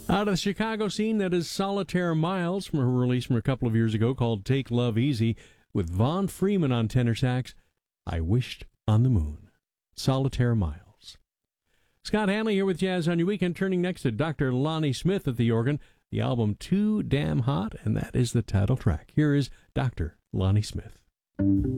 Out of the Chicago scene, that is Solitaire Miles from her release from a couple of years ago called Take Love Easy, with Vaughn Freeman on tenor sax. I Wished on the Moon. Solitaire Miles. Scott Hanley here with Jazz on Your Weekend, turning next to Dr. Lonnie Smith at the organ, the album Too Damn Hot, and that is the title track. Here is Dr. Lonnie Smith.